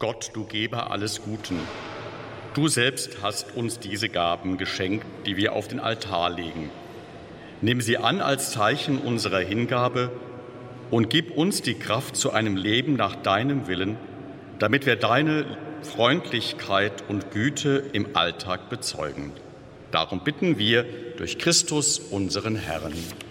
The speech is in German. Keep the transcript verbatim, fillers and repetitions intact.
Gott, du Geber alles Guten, du selbst hast uns diese Gaben geschenkt, die wir auf den Altar legen. Nimm sie an als Zeichen unserer Hingabe und gib uns die Kraft zu einem Leben nach deinem Willen, damit wir deine Freundlichkeit und Güte im Alltag bezeugen. Darum bitten wir durch Christus, unseren Herrn.